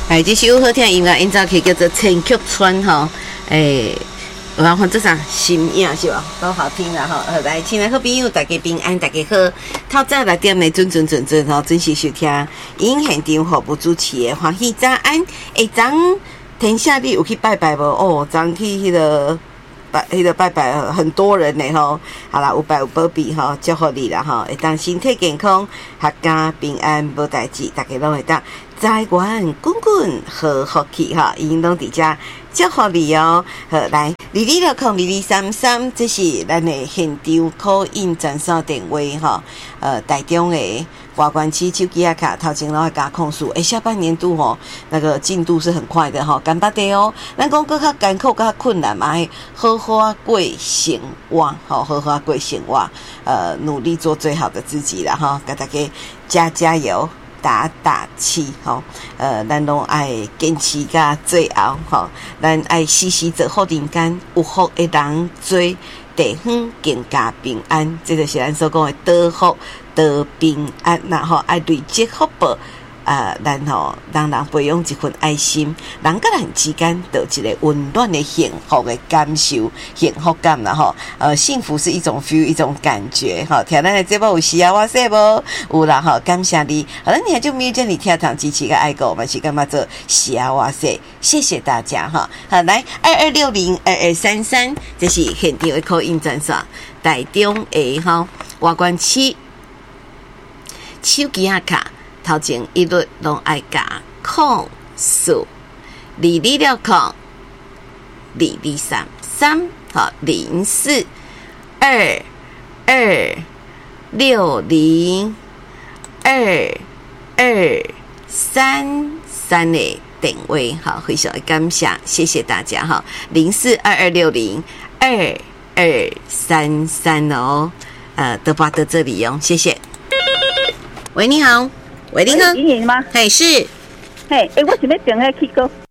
哎，这首好听的音乐，演奏曲叫做《千曲川》哈。有人看这啥新影是吧？都好听啦哈。来，亲爱好朋友，大家平安，大家好。透早6点的准吼，准时收听音现场服务主持的欢喜早安。昨天下你有去拜拜无？哦，昨去迄个拜拜很多人呢吼。好啦，有拜有保庇吼，祝福你啦吼，会当身体健康，阖家平安，无代志，大家拢会当。财源滚滚，好福气哈！因拢伫遮祝福你哦。好，来22602233，这是咱的现场call in专线电话哈。台中的外关区手机卡头前拢会加控诉，下半年度吼那个进度是很快的哈，干巴的哦。咱讲更较艰苦、更较困难嘛，好好过生活，好好过生活，努力做最好的自己啦哈，给大家加油。打气吼，咱拢爱坚持甲最后吼，咱爱时时做好人间，有福的人做，地方更加平安，这就是咱所讲的得福得平安，然后爱累积福报。然后人培养一份爱心，人跟人之间有一个温暖的幸福的感受、幸福感啦吼。幸福是一种 feel， 一种感觉哈。听咱的节目有需要我说无？有啦哈，感谢你。好了，你就没有叫你听堂支持个爱狗，我们是干嘛做需要我说？谢谢大家哈。好，来22602233，这是现场的call in专线，台中的哈外关区手机卡。头前一律拢爱加控诉22602233好0422602233的电话好，非常的感谢，谢谢大家哈0422602233哦，都发到这里哦，谢谢。喂，你好。喂，你好， 莹莹吗？ 嘿，是， 嘿，我想要订那去过。